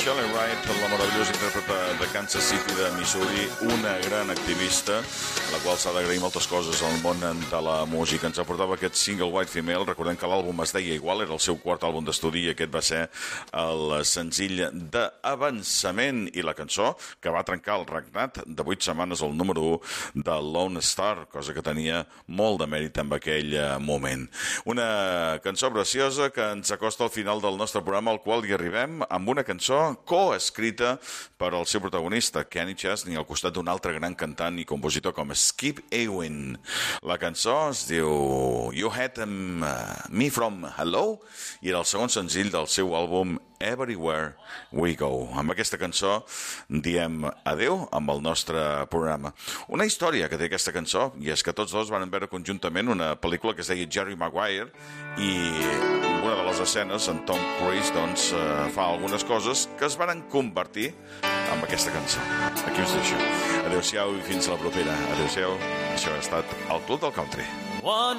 Shelley Wright, la meravellosa intèrpreta de Kansas City de Missouri, una gran activista, a la qual s'ha d'agrair moltes coses al món de la música. Ens aportava aquest single White Female. Recordem que l'àlbum es deia igual, era el seu quart àlbum d'estudi i aquest va ser el senzill d'avançament i la cançó que va trencar el regnat de 8 setmanes al número 1 de Lone Star, cosa que tenia molt de mèrit en aquell moment. Una cançó preciosa que ens acosta al final del nostre programa, al qual hi arribem amb una cançó coescrita per al seu protagonista, Kenny Chesney, al costat d'un altre gran cantant i compositor com Skip Ewing. La cançó es diu You Had Me From Hello i era el segon senzill del seu àlbum Everywhere We Go. Amb aquesta cançó diem adeu amb el nostre programa. Una història que té aquesta cançó, i és que tots dos van veure conjuntament una pel·lícula que es deia Jerry Maguire, i una de les escenes en Tom Cruise doncs, fa algunes coses que es van convertir en aquesta cançó. Aquí us deixo. Adéu-siau i fins a la propera. Adéu-siau. Això ha estat el Club del Country.